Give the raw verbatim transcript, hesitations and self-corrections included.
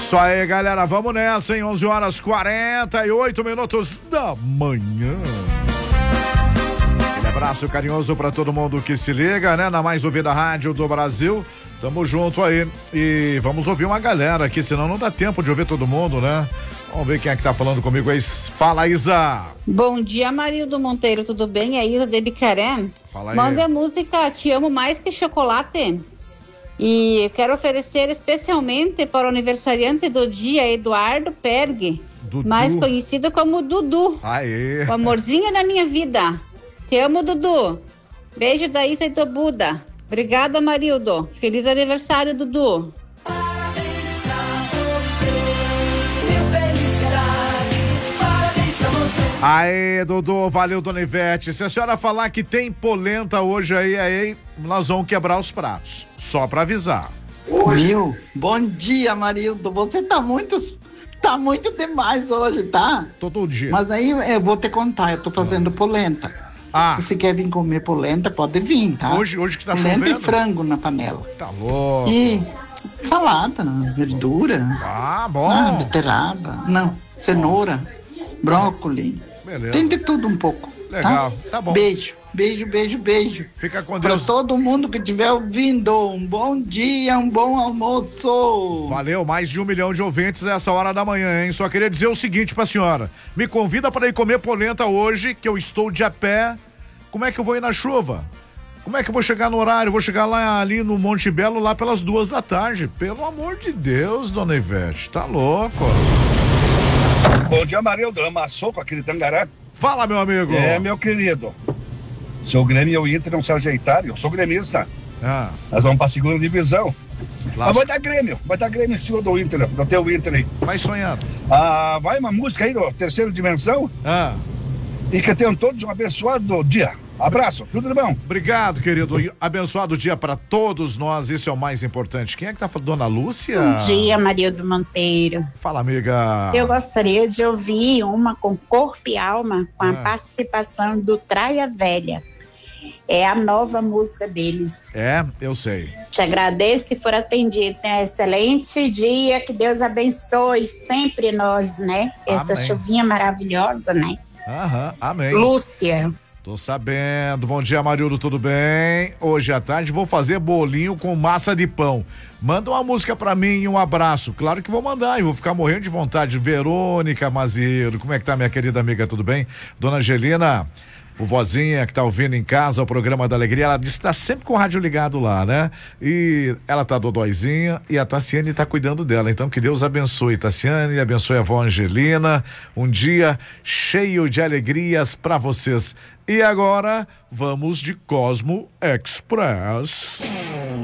Isso aí, galera, vamos nessa, em onze horas e quarenta e oito minutos da manhã. Um abraço carinhoso pra todo mundo que se liga, né? Na mais ouvida rádio do Brasil. Tamo junto aí. E vamos ouvir uma galera aqui, senão não dá tempo de ouvir todo mundo, né? Vamos ver quem é que tá falando comigo aí. Fala, Isa. Bom dia, Marildo Monteiro, tudo bem? É a Isa de Bicaré. Fala aí. Manda a música Te Amo Mais Que Chocolate. E eu quero oferecer especialmente para o aniversariante do dia, Eduardo Perg, Dudu. mais conhecido como Dudu. Aê. O amorzinho da minha vida. Te amo, Dudu. Beijo da Isa e do Buda. Obrigada, Marildo. Feliz aniversário, Dudu. Aê, Dudu, valeu, dona Ivete. Se a senhora falar que tem polenta hoje aí, aí, nós vamos quebrar os pratos. Só pra avisar. Viu? Bom dia, Marildo. Você tá muito, tá muito demais hoje, tá? Todo dia. Mas aí eu vou te contar, eu tô fazendo polenta. Ah. Se quer vir comer polenta, pode vir, tá? Hoje, hoje que tá polenta chovendo. e frango na panela. Tá louco. E salada, verdura. Ah, bom. Ah, beterraba. Não, cenoura, brócolis. Beleza. Tem de tudo um pouco. Legal, tá, tá bom. Beijo, beijo, beijo, beijo. Fica com Pra Deus. todo mundo que estiver ouvindo, um bom dia, um bom almoço. Valeu, mais de um milhão de ouvintes essa hora da manhã, hein? Só queria dizer o seguinte pra senhora. Me convida para ir comer polenta hoje, que eu estou de a pé. Como é que eu vou ir na chuva? Como é que eu vou chegar no horário? Eu vou chegar lá ali no Monte Belo, lá pelas duas da tarde. Pelo amor de Deus, dona Ivete, tá louco. Bom dia, Marildo. Amassou com aquele tangará? Fala, meu amigo. É, meu querido. Se o Grêmio e o Inter não se ajeitarem, eu sou gremista. Ah. Nós vamos pra segunda divisão. Lá... Mas vai dar Grêmio, vai dar Grêmio em cima do Inter, do teu Inter aí. Vai sonhando. Ah, vai uma música aí do Terceira Dimensão. Ah. E que tenham todos um abençoado dia. Abraço, tudo de bom? Obrigado, querido. Abençoado dia para todos nós, isso é o mais importante. Quem é que tá falando? Dona Lúcia? Bom dia, Marildo Monteiro. Fala, amiga. Eu gostaria de ouvir uma com corpo e alma, com ah. a participação do Traia Velha. É a nova música deles. É, eu sei. Te agradeço se for atendido. Tenha um excelente dia, que Deus abençoe sempre nós, né? Essa Amém. chuvinha maravilhosa, né? Aham, amém. Lúcia. Tô sabendo. Bom dia, Marildo, tudo bem? Hoje à tarde vou fazer bolinho com massa de pão. Manda uma música pra mim e um abraço. Claro que vou mandar, eu vou ficar morrendo de vontade. Verônica Mazieiro, como é que tá, minha querida amiga, tudo bem? Dona Angelina, vovozinha que tá ouvindo em casa o programa da Alegria, ela disse que tá sempre com o rádio ligado lá, né? E ela tá dodóizinha e a Tassiane tá cuidando dela, então que Deus abençoe Tassiane, abençoe a vó Angelina, um dia cheio de alegrias pra vocês. E agora, vamos de Cosmo Express.